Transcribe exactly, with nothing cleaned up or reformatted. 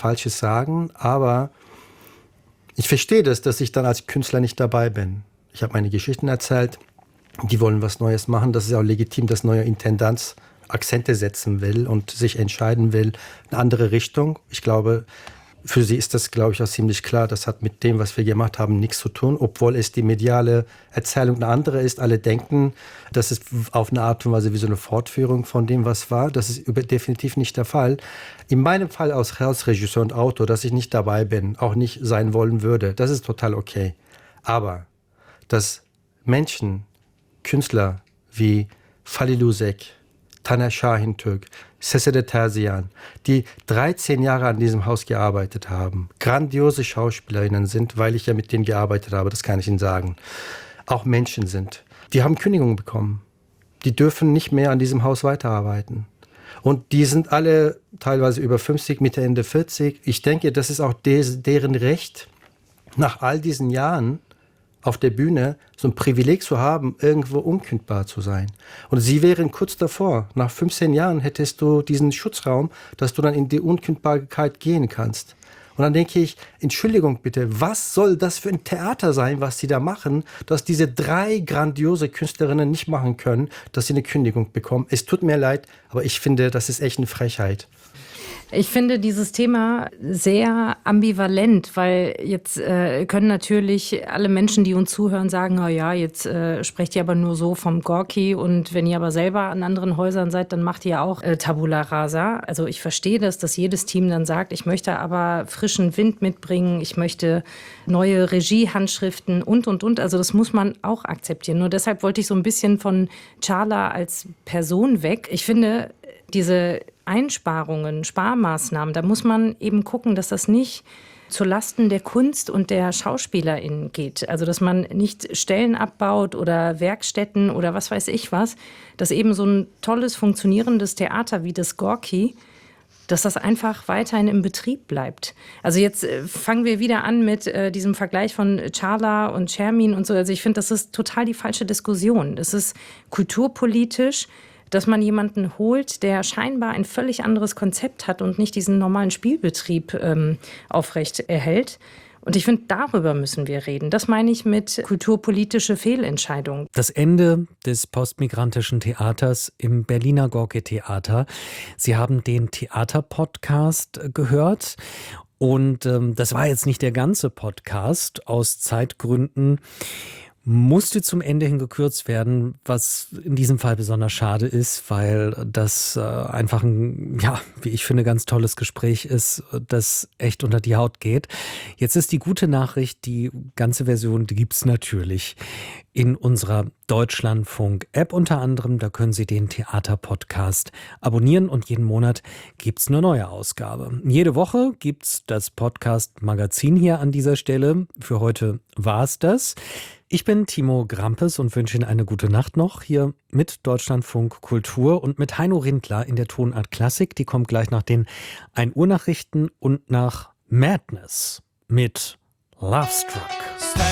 Falsches sagen, aber ich verstehe das, dass ich dann als Künstler nicht dabei bin. Ich habe meine Geschichten erzählt, die wollen was Neues machen. Das ist auch legitim, dass neue Intendanz Akzente setzen will und sich entscheiden will, eine andere Richtung. Ich glaube, für sie ist das, glaube ich, auch ziemlich klar. Das hat mit dem, was wir gemacht haben, nichts zu tun, obwohl es die mediale Erzählung eine andere ist. Alle denken, das ist auf eine Art und Weise wie so eine Fortführung von dem, was war. Das ist über, definitiv nicht der Fall. In meinem Fall als Regisseur und Autor, dass ich nicht dabei bin, auch nicht sein wollen würde, das ist total okay. Aber dass Menschen, Künstler wie Falil Uzek, Taner Şahintürk, Sesede Terzian, die dreizehn Jahre an diesem Haus gearbeitet haben, grandiose Schauspielerinnen sind, weil ich ja mit denen gearbeitet habe, das kann ich Ihnen sagen, auch Menschen sind. Die haben Kündigungen bekommen. Die dürfen nicht mehr an diesem Haus weiterarbeiten. Und die sind alle teilweise über fünfzig, Mitte, Ende vierzig. Ich denke, das ist auch des, deren Recht, nach all diesen Jahren auf der Bühne so ein Privileg zu haben, irgendwo unkündbar zu sein. Und sie wären kurz davor. Nach fünfzehn Jahren hättest du diesen Schutzraum, dass du dann in die Unkündbarkeit gehen kannst. Und dann denke ich, Entschuldigung bitte, was soll das für ein Theater sein, was sie da machen, dass diese drei grandiose Künstlerinnen nicht machen können, dass sie eine Kündigung bekommen. Es tut mir leid, aber ich finde, das ist echt eine Frechheit. Ich finde dieses Thema sehr ambivalent, weil jetzt äh, können natürlich alle Menschen, die uns zuhören, sagen, na ja, jetzt äh, sprecht ihr aber nur so vom Gorki und wenn ihr aber selber an anderen Häusern seid, dann macht ihr auch äh, Tabula Rasa. Also ich verstehe das, dass jedes Team dann sagt, ich möchte aber frischen Wind mitbringen, ich möchte neue Regiehandschriften und, und, und. Also das muss man auch akzeptieren. Nur deshalb wollte ich so ein bisschen von Çağla als Person weg. Ich finde, diese Einsparungen, Sparmaßnahmen, da muss man eben gucken, dass das nicht zulasten der Kunst und der SchauspielerInnen geht. Also dass man nicht Stellen abbaut oder Werkstätten oder was weiß ich was, dass eben so ein tolles, funktionierendes Theater wie das Gorki, dass das einfach weiterhin im Betrieb bleibt. Also jetzt äh, fangen wir wieder an mit äh, diesem Vergleich von Çağla und Şermin und so. Also ich finde, das ist total die falsche Diskussion. Das ist kulturpolitisch, dass man jemanden holt, der scheinbar ein völlig anderes Konzept hat und nicht diesen normalen Spielbetrieb ähm, aufrecht erhält. Und ich finde, darüber müssen wir reden. Das meine ich mit kulturpolitische Fehlentscheidungen. Das Ende des postmigrantischen Theaters im Berliner Gorki-Theater. Sie haben den Theater-Podcast gehört. Und ähm, das war jetzt nicht der ganze Podcast. Aus Zeitgründen musste zum Ende hin gekürzt werden, was in diesem Fall besonders schade ist, weil das äh, einfach ein, ja, wie ich finde, ganz tolles Gespräch ist, das echt unter die Haut geht. Jetzt ist die gute Nachricht, die ganze Version, die gibt's natürlich in unserer Deutschlandfunk-App unter anderem. Da können Sie den Theater-Podcast abonnieren und jeden Monat gibt's eine neue Ausgabe. Jede Woche gibt's das Podcast-Magazin hier an dieser Stelle. Für heute war's das. Ich bin Timo Grampes und wünsche Ihnen eine gute Nacht noch hier mit Deutschlandfunk Kultur und mit Heino Rindler in der Tonart Klassik. Die kommt gleich nach den ein Uhr Nachrichten und nach Madness mit Love Struck.